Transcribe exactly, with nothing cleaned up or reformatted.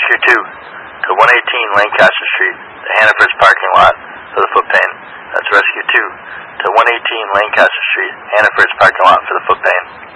Rescue two to one eighteen Lancaster Street, the Hannaford's parking lot for the foot pain. That's Rescue two to one eighteen Lancaster Street, Hannaford's parking lot for the foot pain.